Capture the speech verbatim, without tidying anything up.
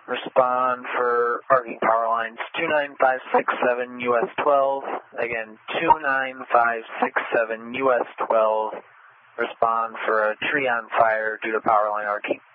respond for arcing power lines two nine five six seven U S twelve. Again, two nine five six seven U S twelve. Respond for a tree on fire due to power line arcing.